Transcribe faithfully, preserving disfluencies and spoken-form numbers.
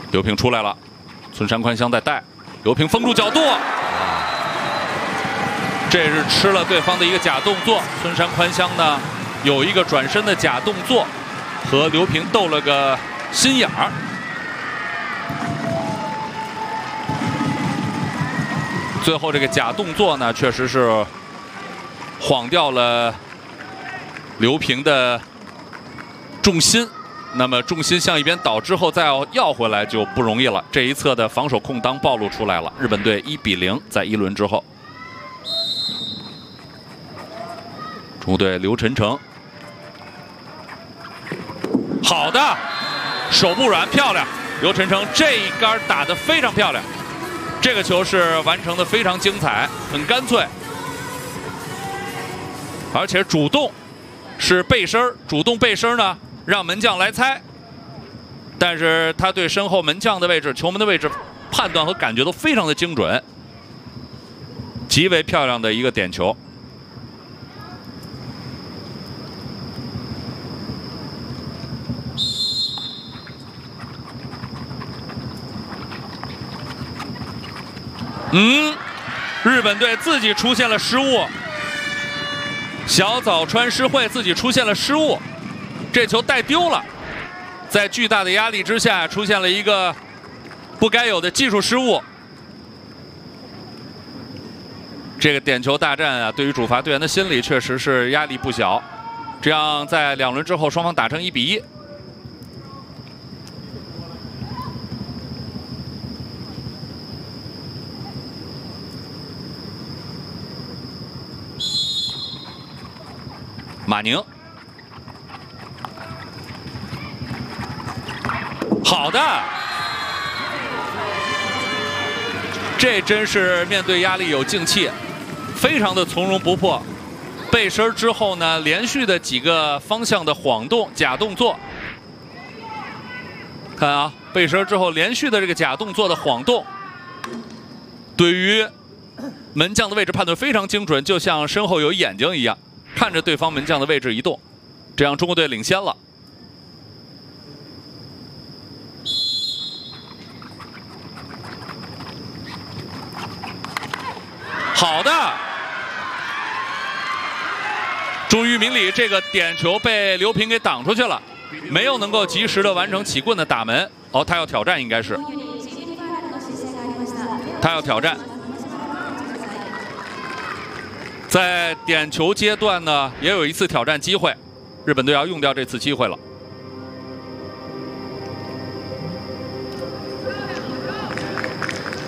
刘平出来了，村山宽香在带，刘平封住角度，这是吃了对方的一个假动作。村山宽香呢有一个转身的假动作，和刘平斗了个心眼儿。最后这个假动作呢，确实是晃掉了刘平的重心。 那么重心向一边倒之后，再要要回来就不容易了。这一侧的防守空当暴露出来了，日本队一比零在一轮之后。中国队刘晨成，好的，手不软，漂亮。刘晨成这一杆打得非常漂亮，这个球是完成的非常精彩，很干脆，而且主动是背身，主动背身呢。 让门将来猜，但是他对身后门将的位置、球门的位置判断和感觉都非常的精准，极为漂亮的一个点球。嗯，日本队自己出现了失误，小早川诗惠自己出现了失误。 这球带丢了，在巨大的压力之下，出现了一个不该有的技术失误。这个点球大战啊，对于主罚队员的心理确实是压力不小。这样在两轮之后，双方打成一比一。马宁。 好的，这真是面对压力有静气，非常的从容不迫。背身之后呢，连续的几个方向的晃动假动作。看啊，背身之后连续的这个假动作的晃动，对于门将的位置判断非常精准，就像身后有眼睛一样，看着对方门将的位置移动，这样中国队领先了。 好的，朱玉明里这个点球被刘平给挡出去了，没有能够及时的完成起棍的打门。哦，他要挑战，应该是他要挑战。在点球阶段呢，也有一次挑战机会，日本队要用掉这次机会了。